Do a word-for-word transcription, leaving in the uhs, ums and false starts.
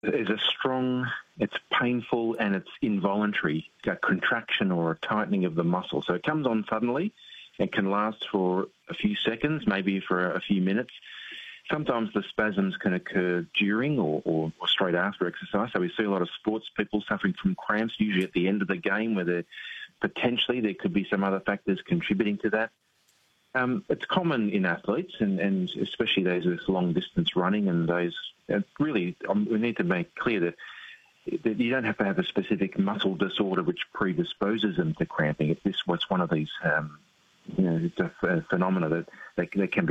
There's a strong, it's painful and it's involuntary, a contraction or a tightening of the muscle. So it comes on suddenly and can last for a few seconds, maybe for a few minutes. Sometimes the spasms can occur during or, or, or straight after exercise. So we see a lot of sports people suffering from cramps, usually at the end of the game, where there potentially there could be some other factors contributing to that. Um, it's common in athletes, and, and especially those with long-distance running, and those uh, really, um, we need to make clear that, that you don't have to have a specific muscle disorder which predisposes them to cramping. If this was one of these, um, you know, it's a, a phenomena that, that, that can be